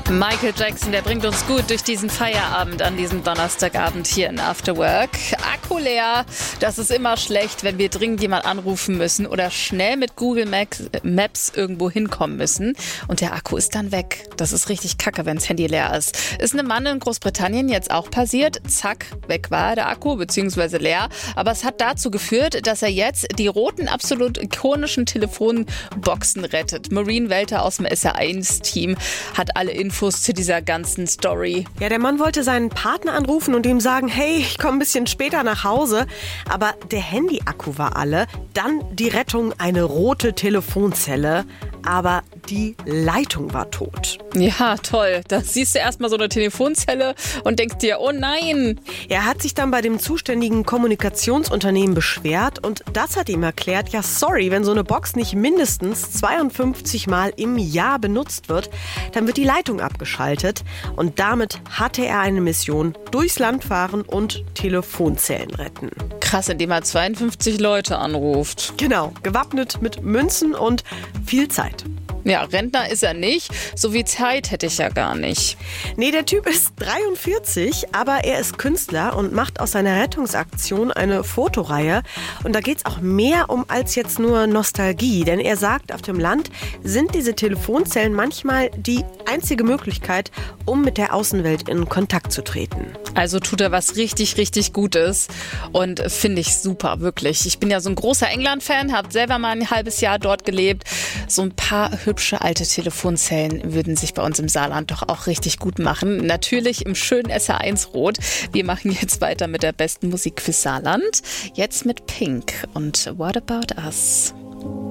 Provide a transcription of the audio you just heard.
Michael Jackson, der bringt uns gut durch diesen Feierabend an diesem Donnerstagabend hier in After Work. Akku leer, das ist immer schlecht, wenn wir dringend jemanden anrufen müssen oder schnell mit Google Maps irgendwo hinkommen müssen und der Akku ist dann weg. Das ist richtig kacke, wenn das Handy leer ist. Ist einem Mann in Großbritannien jetzt auch passiert. Zack, weg war der Akku, beziehungsweise leer. Aber es hat dazu geführt, dass er jetzt die roten, absolut ikonischen Telefonboxen rettet. Maureen Welter aus dem SR1-Team hat alle Infos zu dieser ganzen Story. Ja, der Mann wollte seinen Partner anrufen und ihm sagen, hey, ich komme ein bisschen später nach Hause. Aber der Handy-Akku war alle. Dann die Rettung, eine rote Telefonzelle. Aber die Leitung war tot. Ja, toll. Da siehst du erstmal so eine Telefonzelle und denkst dir, oh nein. Er hat sich dann bei dem zuständigen Kommunikationsunternehmen beschwert und das hat ihm erklärt, ja sorry, wenn so eine Box nicht mindestens 52 Mal im Jahr benutzt wird, dann wird die Leitung abgeschaltet und damit hatte er eine Mission, durchs Land fahren und Telefonzellen retten. Krass, indem er 52 Leute anruft. Genau, gewappnet mit Münzen und viel Zeit. Ja, Rentner ist er nicht. So viel Zeit hätte ich ja gar nicht. Nee, der Typ ist 43, aber er ist Künstler und macht aus seiner Rettungsaktion eine Fotoreihe. Und da geht's auch mehr um als jetzt nur Nostalgie. Denn er sagt, auf dem Land sind diese Telefonzellen manchmal die einzige Möglichkeit, um mit der Außenwelt in Kontakt zu treten. Also tut er was richtig, richtig Gutes und finde ich super, wirklich. Ich bin ja so ein großer England-Fan, habe selber mal ein halbes Jahr dort gelebt. So ein paar hübsche alte Telefonzellen würden sich bei uns im Saarland doch auch richtig gut machen. Natürlich im schönen SR1 Rot. Wir machen jetzt weiter mit der besten Musik fürs Saarland. Jetzt mit Pink und What About Us?